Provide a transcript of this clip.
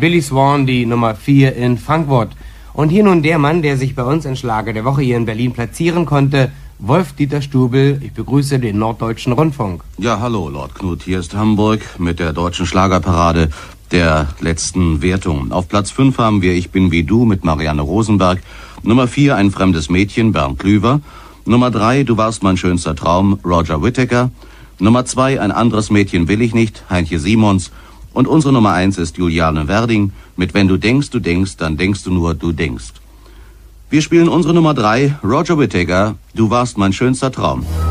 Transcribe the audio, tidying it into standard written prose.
Billy Swan, die Nummer 4 in Frankfurt. Und hier nun der Mann, der sich bei uns in Schlager der Woche hier in Berlin platzieren konnte, Wolf-Dieter Stubel. Ich begrüße den Norddeutschen Rundfunk. Ja, hallo, Lord Knut. Hier ist Hamburg mit der deutschen Schlagerparade der letzten Wertung. Auf Platz 5 haben wir Ich bin wie du mit Marianne Rosenberg. Nummer 4 Ein fremdes Mädchen, Bernd Klüver. Nummer 3 Du warst mein schönster Traum, Roger Whittaker. Nummer 2 Ein anderes Mädchen will ich nicht, Heintje Simons. Und unsere Nummer 1 ist Juliane Werding mit Wenn du denkst, dann denkst du nur, du denkst. Wir spielen unsere Nummer 3, Roger Whittaker, Du warst mein schönster Traum.